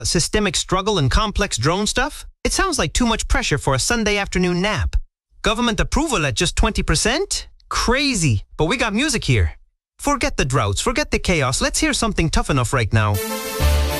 Systemic struggle and complex drone stuff? It sounds like too much pressure for a Sunday afternoon nap. Government approval at just 20%? Crazy. But we got music here. Forget the droughts, forget the chaos. Let's hear something tough enough right now.